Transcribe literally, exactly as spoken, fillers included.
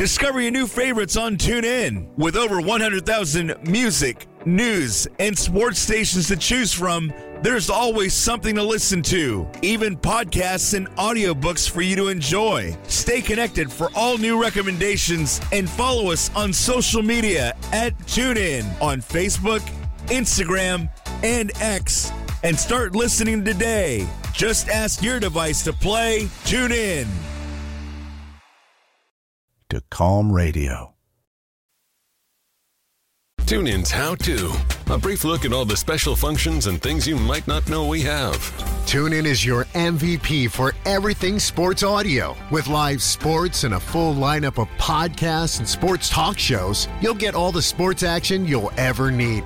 Discover your new favorites on TuneIn. With over one hundred thousand music, news, and sports stations to choose from, there's always something to listen to. Even podcasts and audiobooks for you to enjoy. Stay connected for all new recommendations and follow us on social media at TuneIn on Facebook, Instagram, and X. And start listening today. Just ask your device to play TuneIn. To Calm Radio. TuneIn's How To. A brief look at all the special functions and things you might not know we have. TuneIn is your M V P for everything sports audio. With live sports and a full lineup of podcasts and sports talk shows, you'll get all the sports action you'll ever need.